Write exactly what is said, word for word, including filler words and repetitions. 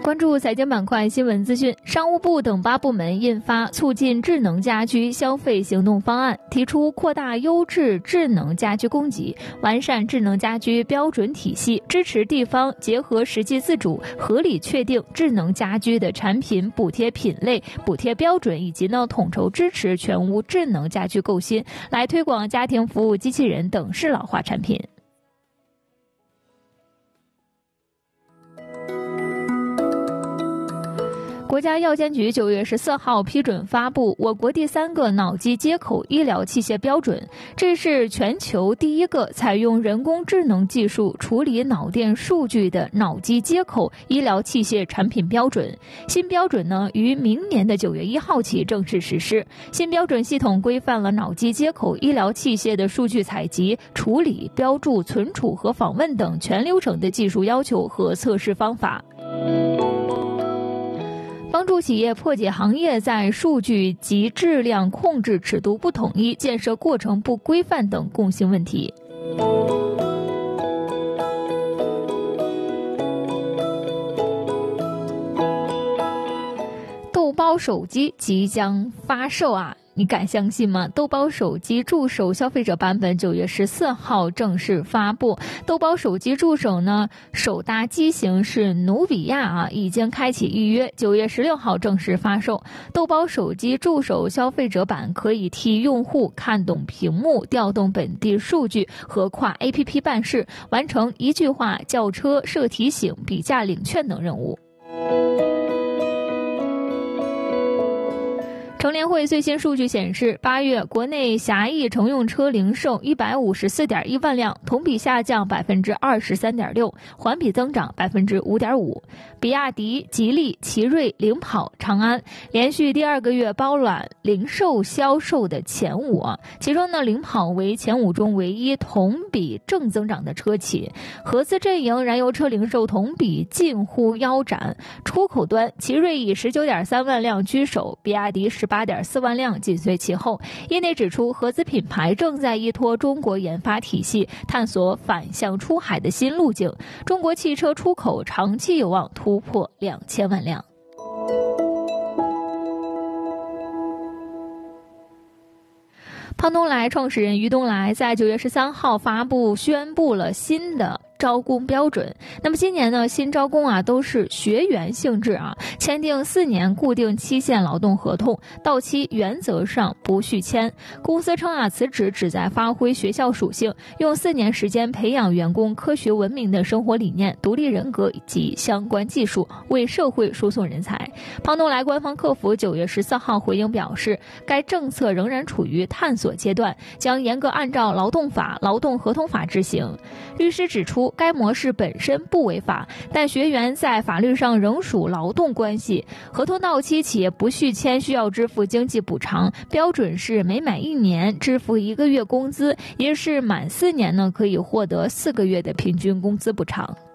关注财经板块新闻资讯，商务部等八部门印发促进智能家居消费行动方案，提出扩大优质智能家居供给，完善智能家居标准体系，支持地方结合实际自主，合理确定智能家居的产品补贴品类、补贴标准，以及呢统筹支持全屋智能家居构新，来推广家庭服务机器人等适老化产品。国家药监局九月十四号批准发布我国第三个脑机接口医疗器械标准，这是全球第一个采用人工智能技术处理脑电数据的脑机接口医疗器械产品标准。新标准呢，于明年的九月一号起正式实施。新标准系统规范了脑机接口医疗器械的数据采集、处理、标注、存储和访问等全流程的技术要求和测试方法，帮助企业破解行业在数据及质量控制尺度不统一、建设过程不规范等共性问题。豆包手机即将发售啊！你敢相信吗？豆包手机助手消费者版本九月十四号正式发布。豆包手机助手呢，首搭机型是努比亚啊，已经开启预约，九月十六号正式发售。豆包手机助手消费者版可以替用户看懂屏幕、调动本地数据和跨 A P P 办事，完成一句话叫车、设提醒、比价领券等任务。乘联会最新数据显示，八月国内狭义乘用车零售一百五十四点一万辆，同比下降百分之二十三点六，环比增长百分之五点五。比亚迪、吉利、奇瑞、领跑、长安连续第二个月包揽零售销售的前五啊，其中呢，领跑为前五中唯一同比正增长的车企。合资阵营燃油车零售同比近乎腰斩，出口端奇瑞以十九点三万辆居首，比亚迪十八点四万辆紧随其后。业内指出，合资品牌正在依托中国研发体系，探索反向出海的新路径。中国汽车出口长期有望突破两千万辆。胖东来创始人于东来在九月十三号发布宣布了新的招工标准。那么今年呢，新招工啊都是学员性质啊，签订四年固定期限劳动合同，到期原则上不续签。公司称啊，此旨旨在发挥学校属性，用四年时间培养员工科学文明的生活理念、独立人格及相关技术，为社会输送人才。胖东来官方客服九月十四号回应表示，该政策仍然处于探索阶段，将严格按照劳动法、劳动合同法执行。律师指出，该模式本身不违法，但学员在法律上仍属劳动关系，合同到期企业不续签需要支付经济补偿，标准是每满一年支付一个月工资，也是满四年呢可以获得四个月的平均工资补偿。